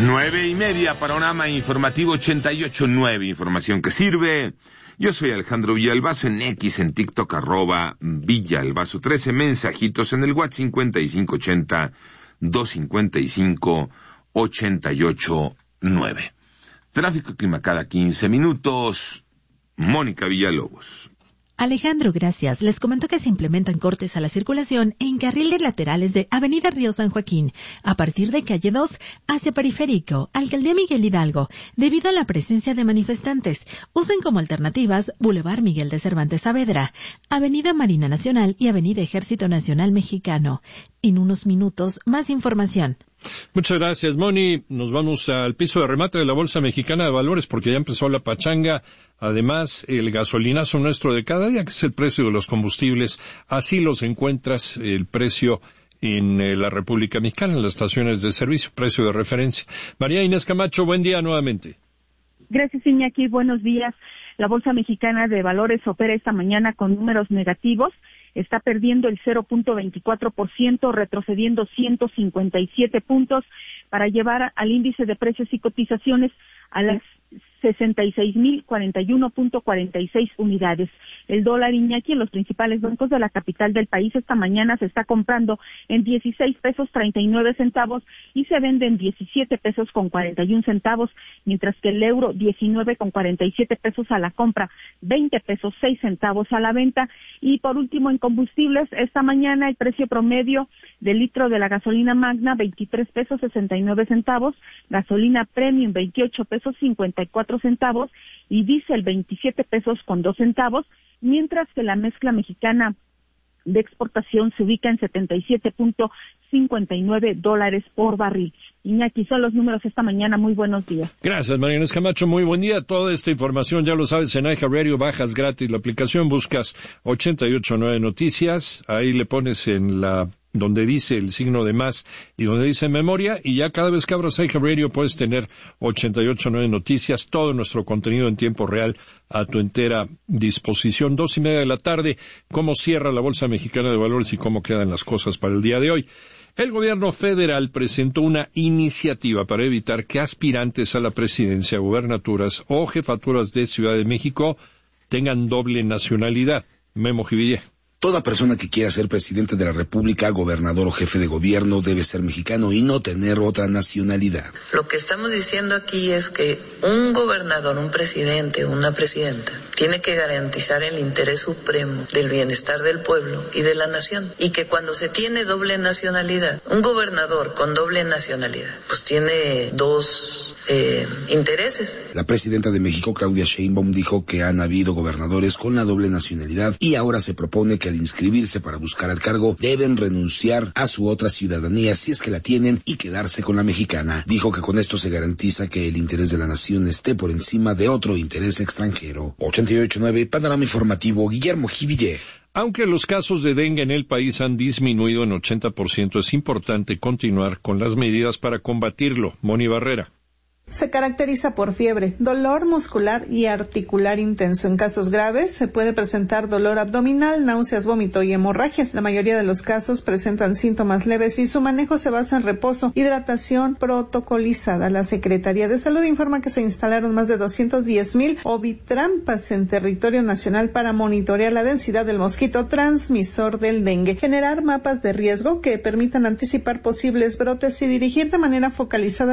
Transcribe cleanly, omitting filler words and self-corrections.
9:30, Panorama Informativo 88.9, información que sirve. Yo soy Alejandro Villalbazo, en X, en TikTok, @Villalbazo 13, mensajitos en el WhatsApp 5580-255-88.9. Tráfico y clima cada 15 minutos. Mónica Villalobos. Alejandro, gracias. Les comento que se implementan cortes a la circulación en carriles laterales de Avenida Río San Joaquín, a partir de calle 2 hacia Periférico, Alcaldía Miguel Hidalgo, debido a la presencia de manifestantes. Usen como alternativas Boulevard Miguel de Cervantes Saavedra, Avenida Marina Nacional y Avenida Ejército Nacional Mexicano. En unos minutos, más información. Muchas gracias, Moni. Nos vamos al piso de remate de la Bolsa Mexicana de Valores porque ya empezó la pachanga. Además, el gasolinazo nuestro de cada día, que es el precio de los combustibles. Así los encuentras, el precio en la República Mexicana, en las estaciones de servicio, precio de referencia. María Inés Camacho, buen día nuevamente. Gracias, Iñaki. Buenos días. La Bolsa Mexicana de Valores opera esta mañana con números negativos. Está perdiendo el 0.24%, retrocediendo 157 puntos para llevar al índice de precios y cotizaciones a las 66.041.46 unidades. El dólar, Iñaki, en los principales bancos de la capital del país esta mañana se está comprando en 16 pesos 39 centavos y se vende en 17 pesos con 41 centavos, mientras que el euro 19 con 47 pesos a la compra, 20 pesos 6 centavos a la venta. Y por último, en combustibles, esta mañana el precio promedio del litro de la gasolina magna 23 pesos 69 centavos, gasolina premium 28 pesos 54 centavos y diésel 27 pesos con 2 centavos, mientras que la mezcla mexicana de exportación se ubica en $77.59 por barril. Iñaki, son los números esta mañana. Muy buenos días. Gracias, María Inés Camacho. Muy buen día. Toda esta información, ya lo sabes, en iHeartRadio, bajas gratis la aplicación, buscas 88.9 Noticias, ahí le pones en la donde dice el signo de más y donde dice memoria, y ya cada vez que abras iHeartRadio puedes tener 88.9 Noticias, todo nuestro contenido en tiempo real a tu entera disposición. 2:30 de la tarde, cómo cierra la Bolsa Mexicana de Valores y cómo quedan las cosas para el día de hoy. El gobierno federal presentó una iniciativa para evitar que aspirantes a la presidencia, gubernaturas o jefaturas de Ciudad de México tengan doble nacionalidad. Memo Jiville. Toda persona que quiera ser presidente de la República, gobernador o jefe de gobierno debe ser mexicano y no tener otra nacionalidad. Lo que estamos diciendo aquí es que un gobernador, un presidente, una presidenta, tiene que garantizar el interés supremo del bienestar del pueblo y de la nación. Y que cuando se tiene doble nacionalidad, un gobernador con doble nacionalidad, pues tiene dos intereses. La presidenta de México, Claudia Sheinbaum, dijo que han habido gobernadores con la doble nacionalidad y ahora se propone que al inscribirse para buscar el cargo deben renunciar a su otra ciudadanía si es que la tienen y quedarse con la mexicana. Dijo que con esto se garantiza que el interés de la nación esté por encima de otro interés extranjero. 88.9, Panorama Informativo, Guillermo Jiville. Aunque los casos de dengue en el país han disminuido en 80%, es importante continuar con las medidas para combatirlo. Moni Barrera. Se caracteriza por fiebre, dolor muscular y articular intenso. En casos graves se puede presentar dolor abdominal, náuseas, vómito y hemorragias. La mayoría de los casos presentan síntomas leves y su manejo se basa en reposo, hidratación protocolizada. La Secretaría de Salud informa que se instalaron más de 210,000 ovitrampas en territorio nacional para monitorear la densidad del mosquito transmisor del dengue, generar mapas de riesgo que permitan anticipar posibles brotes y dirigir de manera focalizada